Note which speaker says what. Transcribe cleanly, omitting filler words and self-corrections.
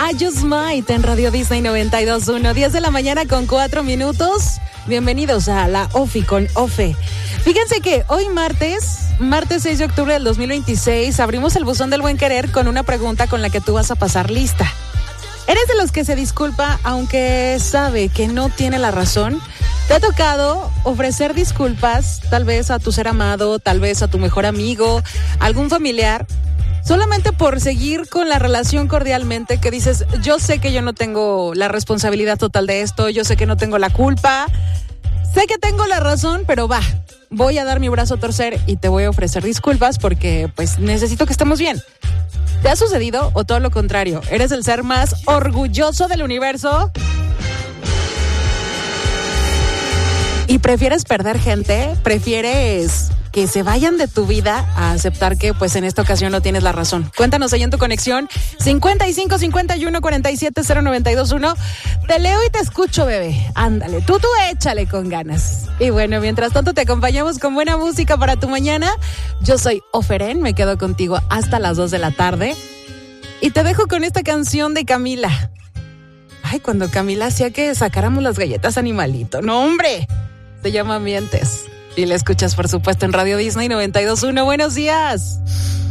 Speaker 1: I Just Might en Radio Disney 92.1, 10 de la mañana con 4 minutos. Bienvenidos a la OFI con OFE. Fíjense que hoy martes 6 de octubre del 2026, abrimos el buzón del buen querer con una pregunta con la que tú vas a pasar lista. ¿Eres de los que se disculpa aunque sabe que no tiene la razón? ¿Te ha tocado ofrecer disculpas tal vez a tu ser amado, tal vez a tu mejor amigo, algún familiar, solamente por seguir con la relación cordialmente, que dices, yo sé que yo no tengo la responsabilidad total de esto, yo sé que no tengo la culpa, sé que tengo la razón, pero voy a dar mi brazo a torcer y te voy a ofrecer disculpas porque pues necesito que estemos bien? ¿Te ha sucedido o todo lo contrario? ¿Eres el ser más orgulloso del universo? ¿Y prefieres perder gente? ¿Prefieres que se vayan de tu vida a aceptar que pues en esta ocasión no tienes la razón? Cuéntanos ahí en tu conexión 55 51 47 0921. Te leo y te escucho, bebé. Ándale, tú échale con ganas. Y bueno, mientras tanto te acompañamos con buena música para tu mañana. Yo soy Oferen, me quedo contigo hasta las 2 de la tarde. Y te dejo con esta canción de Camila. Ay, cuando Camila hacía que sacáramos las galletas Animalito. ¡No, hombre! Se llama Mientes. Y la escuchas, por supuesto, en Radio Disney 92.1. ¡Buenos días!